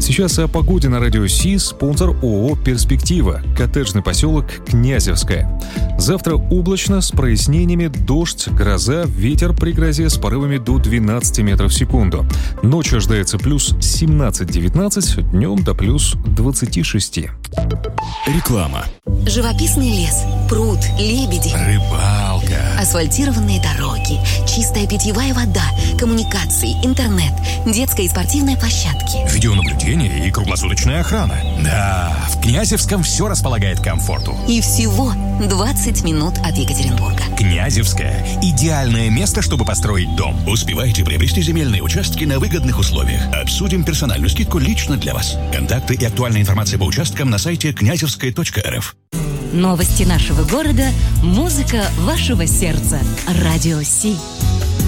Сейчас о погоде на радио Си. Спонсор ООО «Перспектива». Коттеджный поселок Князевское. Завтра облачно, с прояснениями, дождь, гроза, ветер при грозе с порывами до 12 метров в секунду. Ночью ожидается плюс 17-19, днем до плюс 26. Реклама. Живописный лес, пруд, лебеди, Рыбалка. асфальтированные дороги, чистая питьевая вода, коммуникации, интернет, детская и спортивная площадки. Видеонаблюдение и круглосуточная охрана. Да, в Князевском все располагает к комфорту. И всего 20 минут от Екатеринбурга. Князевское – идеальное место, чтобы построить дом. Успевайте приобрести земельные участки на выгодных условиях. Обсудим персональную скидку лично для вас. Контакты и актуальная информация по участкам на сайте князевская.рф. Новости нашего города, музыка вашего сердца. Радио Си.